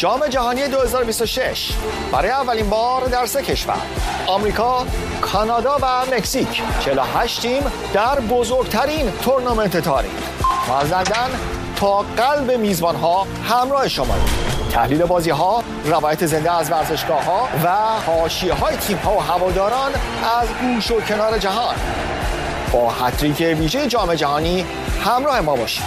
جام جهانی 2026 برای اولین بار در 3 کشور آمریکا، کانادا و مکزیک 48 تیم در بزرگترین تورنمنت تاریخ مازندران تا قلب میزبانها همراه شماییم. تحلیل بازی‌ها، روایت زنده از ورزشگاه‌ها و حاشیه‌های تیم‌ها و هواداران از گوش و کنار جهان. با هتریک ویژه جام جهانی همراه ما باشید.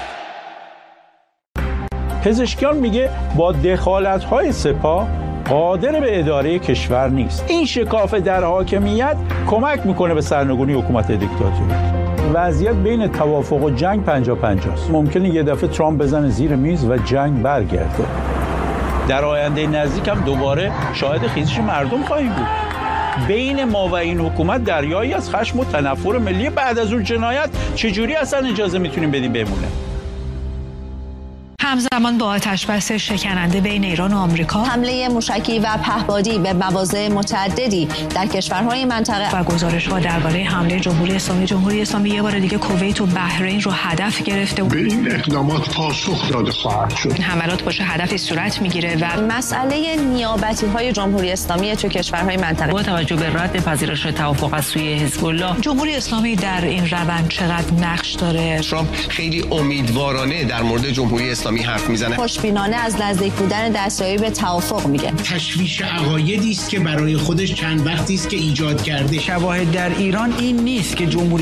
پزشکیان میگه با دخالت‌های سپاه قادر به اداره کشور نیست. این شکاف در حاکمیت کمک میکنه به سرنگونی حکومت دیکتاتوری. وضعیت بین توافق و جنگ 50-50 است. ممکنه یه دفعه ترامپ بزنه زیر میز و جنگ برگرده. در آینده نزدیک هم دوباره شاهد خیزش مردم خواهیم بود. بین ما و این حکومت دریایی از خشم و تنفر ملی. بعد از اون جنایت چجوری اصلا اجازه میتونیم بدیم بمونه؟ همزمان با آتش‌بس شکننده بین ایران و آمریکا، حمله موشکی و پهپادی به مواضع متعددی در کشورهای منطقه و گزارش‌ها درباره حمله جمهوری اسلامی یه بار دیگه کویت و بحرین رو هدف گرفته به این اقدامات پاسخ داده خواهد شد. حملات باشه هدفی صورت میگیره و مسئله نیابتی‌های جمهوری اسلامی تو کشورهای منطقه با توجه به رد پذیرش توافق از سوی حزب الله، جمهوری اسلامی در این روند چقدر نقش داره؟ ترامپ خیلی امیدوارانه در مورد جمهوری اسلامی حرف میزنه. خوشبینانه از نزدیک بودن دستیابی به توافق میگه. تشویش عقایدی است که برای خودش چند وقتی است که ایجاد کرده. شواهد در ایران این نیست که جمهوری